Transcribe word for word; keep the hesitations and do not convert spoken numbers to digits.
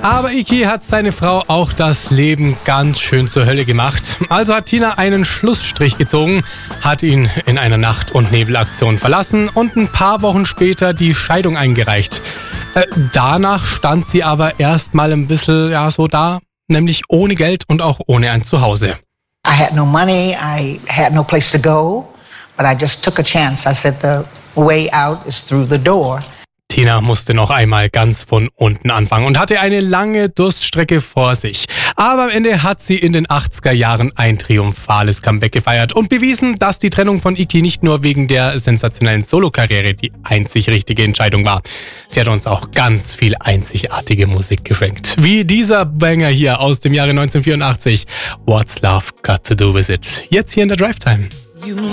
Aber Iki hat seine Frau auch das Leben ganz schön zur Hölle gemacht. Also hat Tina einen Schlussstrich gezogen, hat ihn in einer Nacht- und Nebelaktion verlassen und ein paar Wochen später die Scheidung eingereicht. Äh, danach stand sie aber erstmal ein bisschen ja, so da, nämlich ohne Geld und auch ohne ein Zuhause. I had no money, I had no place to go, but I just took a chance. I said the way out is through the door. Tina musste noch einmal ganz von unten anfangen und hatte eine lange Durststrecke vor sich. Aber am Ende hat sie in den achtziger Jahren ein triumphales Comeback gefeiert und bewiesen, dass die Trennung von Iki nicht nur wegen der sensationellen Solokarriere die einzig richtige Entscheidung war. Sie hat uns auch ganz viel einzigartige Musik geschenkt. Wie dieser Banger hier aus dem Jahre neunzehnhundertvierundachtzig. What's Love Got to Do With It? Jetzt hier in der Drive Time. You